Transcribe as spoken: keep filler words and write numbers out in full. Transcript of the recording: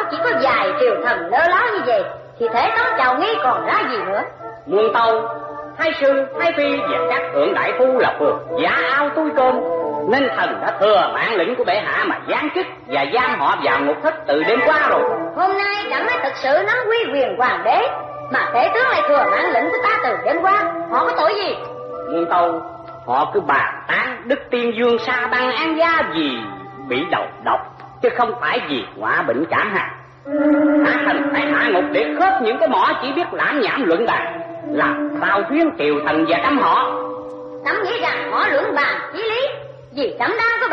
chỉ có vài triều thần lơ láo như vậy, thì thể tống chào nghi còn ra gì nữa. Muôn tâu, thái sư, thái phi và các thượng đại phu là phường giả áo túi cơm, nên thần đã thừa mạng lệnh của bệ hạ mà giáng chức và giam họ vào ngục thất từ đêm qua rồi. Hôm nay chẳng mới thực sự nắm quy quyền hoàng đế, mà thể tướng lại thừa mạng lệnh của ta từ đêm qua, họ có tội gì? Muôn tâu, họ cứ bàn tán Đức Tiên Dương sa băng án gia vì bị đầu độc, chứ không phải vì họa bệnh cảm hàn. Hạ thần phải hạ ngục để khớp những cái mỏ chỉ biết lãm nhảm luận bàn, làm sao thuyên triều thần và cấm họ. Cấm nghĩ rằng họ luận bàn chí lý, vì cấm đang có